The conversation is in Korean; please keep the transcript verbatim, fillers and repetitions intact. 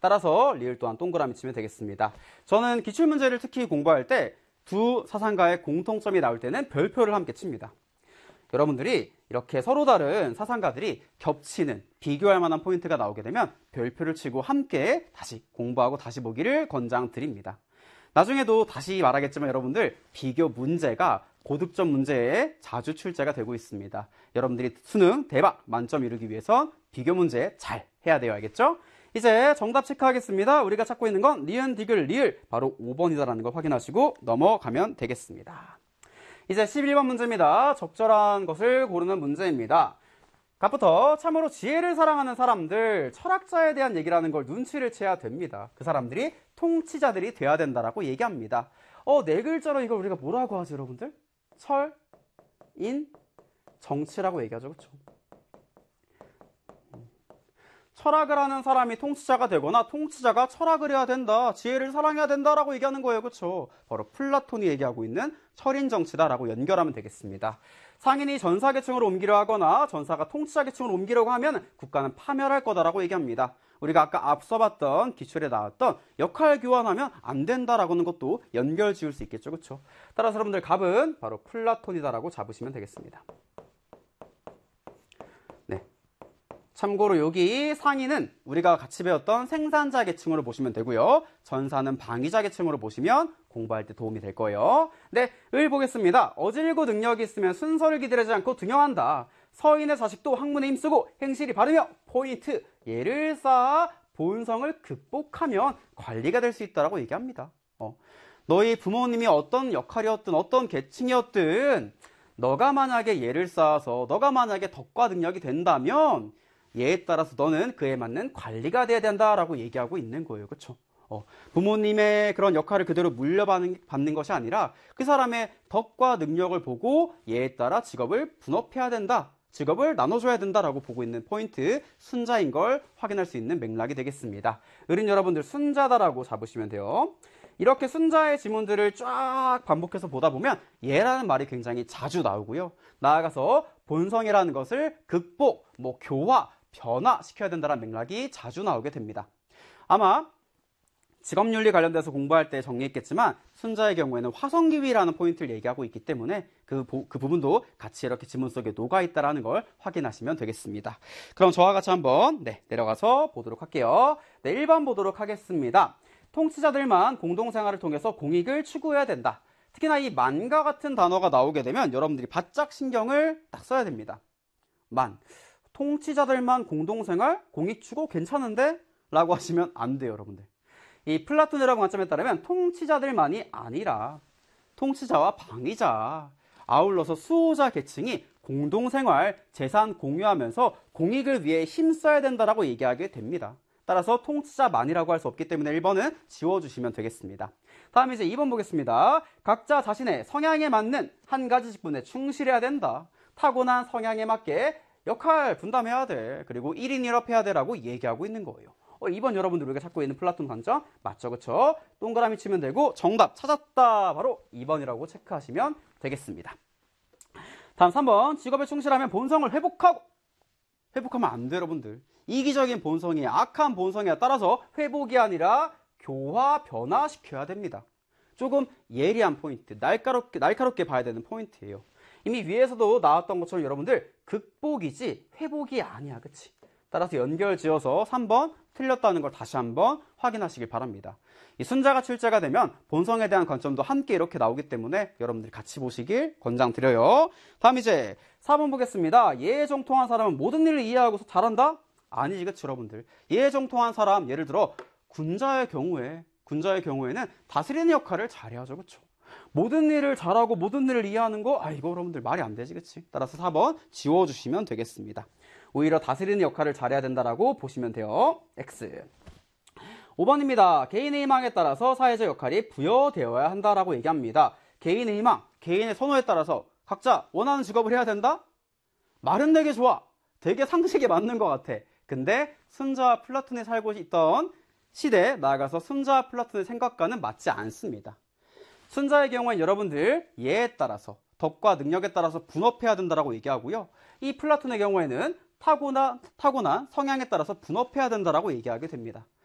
따라서 리을 또한 동그라미 치면 되겠습니다. 저는 기출문제를 특히 공부할 때 두 사상가의 공통점이 나올 때는 별표를 함께 칩니다. 여러분들이 이렇게 서로 다른 사상가들이 겹치는, 비교할 만한 포인트가 나오게 되면 별표를 치고 함께 다시 공부하고 다시 보기를 권장드립니다. 나중에도 다시 말하겠지만 여러분들 비교 문제가 고득점 문제에 자주 출제가 되고 있습니다. 여러분들이 수능 대박 만점 이루기 위해선 비교 문제 잘 해야 돼요. 알겠죠? 이제 정답 체크하겠습니다. 우리가 찾고 있는 건 니은, 디귿, 리을 바로 오 번이다라는 걸 확인하시고 넘어가면 되겠습니다. 이제 십일 번 문제입니다. 적절한 것을 고르는 문제입니다. 갑부터 참으로 지혜를 사랑하는 사람들, 철학자에 대한 얘기라는 걸 눈치를 채야 됩니다. 그 사람들이 통치자들이 돼야 된다라고 얘기합니다. 어, 네 글자로 이걸 우리가 뭐라고 하죠, 여러분들? 철, 인, 정치라고 얘기하죠. 그렇죠? 철학을 하는 사람이 통치자가 되거나 통치자가 철학을 해야 된다, 지혜를 사랑해야 된다라고 얘기하는 거예요. 그렇죠? 바로 플라톤이 얘기하고 있는 철인 정치다라고 연결하면 되겠습니다. 상인이 전사계층으로 옮기려 하거나 전사가 통치자계층으로 옮기려고 하면 국가는 파멸할 거다라고 얘기합니다. 우리가 아까 앞서 봤던 기출에 나왔던 역할 교환하면 안 된다라고 하는 것도 연결 지을 수 있겠죠. 그렇죠? 따라서 여러분들 답은 바로 플라톤이다라고 잡으시면 되겠습니다. 네. 참고로 여기 상인은 우리가 같이 배웠던 생산자 계층으로 보시면 되고요. 전사는 방위자 계층으로 보시면 공부할 때 도움이 될 거예요. 네, 을 보겠습니다. 어질고 능력이 있으면 순서를 기다리지 않고 등용한다. 서인의 자식도 학문에 힘쓰고 행실이 바르며 포인트, 예를 쌓아 본성을 극복하면 관리가 될 수 있다라고 얘기합니다. 어. 너희 부모님이 어떤 역할이었든 어떤 계층이었든 너가 만약에 예를 쌓아서 너가 만약에 덕과 능력이 된다면 예에 따라서 너는 그에 맞는 관리가 돼야 된다라고 얘기하고 있는 거예요. 그렇죠? 어, 부모님의 그런 역할을 그대로 물려받는 받는 것이 아니라 그 사람의 덕과 능력을 보고 예에 따라 직업을 분업해야 된다, 직업을 나눠줘야 된다라고 보고 있는 포인트, 순자인 걸 확인할 수 있는 맥락이 되겠습니다. 을은 여러분들 순자다라고 잡으시면 돼요. 이렇게 순자의 지문들을 쫙 반복해서 보다 보면 예라는 말이 굉장히 자주 나오고요. 나아가서 본성이라는 것을 극복, 뭐 교화, 변화시켜야 된다는 맥락이 자주 나오게 됩니다. 아마 직업윤리 관련돼서 공부할 때 정리했겠지만 순자의 경우에는 화성기위라는 포인트를 얘기하고 있기 때문에 그, 보, 그 부분도 같이 이렇게 지문 속에 녹아있다는 걸 확인하시면 되겠습니다. 그럼 저와 같이 한번 네, 내려가서 보도록 할게요. 네, 일 번 보도록 하겠습니다. 통치자들만 공동생활을 통해서 공익을 추구해야 된다. 특히나 이 만과 같은 단어가 나오게 되면 여러분들이 바짝 신경을 딱 써야 됩니다. 만, 통치자들만 공동생활, 공익 추구 괜찮은데? 라고 하시면 안 돼요, 여러분들. 이 플라톤이라고 관점에 따르면 통치자들만이 아니라 통치자와 방위자, 아울러서 수호자 계층이 공동생활, 재산 공유하면서 공익을 위해 힘써야 된다라고 얘기하게 됩니다. 따라서 통치자만이라고 할 수 없기 때문에 일 번은 지워주시면 되겠습니다. 다음 이제 이 번 보겠습니다. 각자 자신의 성향에 맞는 한 가지 직분에 충실해야 된다. 타고난 성향에 맞게 역할 분담해야 돼. 그리고 일 인 일 업해야 돼라고 얘기하고 있는 거예요. 어, 이 번 여러분들 우리가 찾고 있는 플라톤 관점 맞죠? 그쵸? 동그라미 치면 되고 정답 찾았다. 바로 이 번이라고 체크하시면 되겠습니다. 다음 삼 번 직업에 충실하면 본성을 회복하고 회복하면 안 돼요, 여러분들. 이기적인 본성이 악한 본성에 따라서 회복이 아니라 교화, 변화시켜야 됩니다. 조금 예리한 포인트, 날카롭게, 날카롭게 봐야 되는 포인트예요. 이미 위에서도 나왔던 것처럼 여러분들 극복이지 회복이 아니야. 그치? 따라서 연결 지어서 삼 번 틀렸다는 걸 다시 한번 확인하시길 바랍니다. 이 순자가 출제가 되면 본성에 대한 관점도 함께 이렇게 나오기 때문에 여러분들이 같이 보시길 권장드려요. 다음 이제 사 번 보겠습니다. 예에 정통한 사람은 모든 일을 이해하고 잘한다? 아니지, 그치, 여러분들. 예에 정통한 사람, 예를 들어 군자의 경우에 군자의 경우에는 다스리는 역할을 잘해야죠. 그쵸? 모든 일을 잘하고 모든 일을 이해하는 거, 아, 이거 여러분들 말이 안 되지, 그치? 따라서 사 번 지워주시면 되겠습니다. 오히려 다스리는 역할을 잘해야 된다라고 보시면 돼요. X. 오 번입니다. 개인의 희망에 따라서 사회적 역할이 부여되어야 한다라고 얘기합니다. 개인의 희망, 개인의 선호에 따라서 각자 원하는 직업을 해야 된다? 말은 되게 좋아. 되게 상식에 맞는 것 같아. 근데 순자와 플라톤이 살고 있던 시대에 나아가서 순자와 플라톤의 생각과는 맞지 않습니다. 순자의 경우엔 여러분들 예에 따라서 덕과 능력에 따라서 분업해야 된다라고 얘기하고요. 이 플라톤의 경우에는 타고난, 타고난 성향에 따라서 분업해야 된다라고 얘기하게 됩니다.